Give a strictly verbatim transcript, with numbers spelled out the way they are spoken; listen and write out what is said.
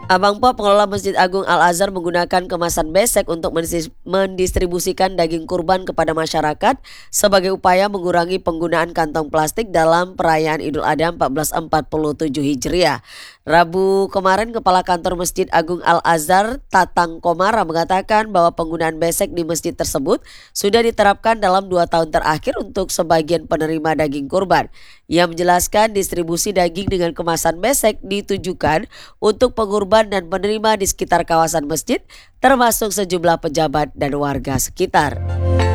Abang Po, pengelola Masjid Agung Al-Azhar menggunakan kemasan besek untuk mendis- mendistribusikan daging kurban kepada masyarakat sebagai upaya mengurangi penggunaan kantong plastik dalam perayaan Idul Adha seribu empat ratus empat puluh tujuh Hijriah. Rabu kemarin, Kepala Kantor Masjid Agung Al-Azhar, Tatang Komara, mengatakan bahwa penggunaan besek di masjid tersebut sudah diterapkan dalam dua tahun terakhir untuk sebagian penerima daging kurban. Ia menjelaskan distribusi daging dengan kemasan besek ditujukan untuk pengurban dan penerima di sekitar kawasan masjid, termasuk sejumlah pejabat dan warga sekitar.